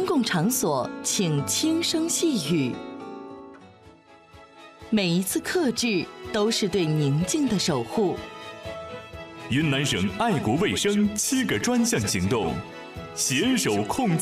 共场所请轻声细语。每一次克制都是对宁静的守护。 云南省爱国卫生7个专项行动，携手控